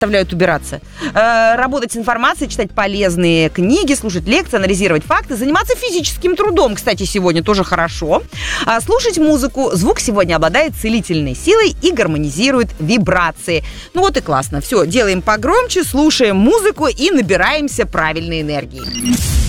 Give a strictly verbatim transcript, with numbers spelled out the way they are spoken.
заставляют убираться. Э, работать с информацией, читать полезные книги, слушать лекции, анализировать факты, заниматься физическим трудом, кстати, сегодня тоже хорошо. А слушать музыку. Звук сегодня обладает целительной силой и гармонизирует вибрации. Ну вот и классно. Все, делаем погромче, слушаем музыку и набираемся правильной энергии.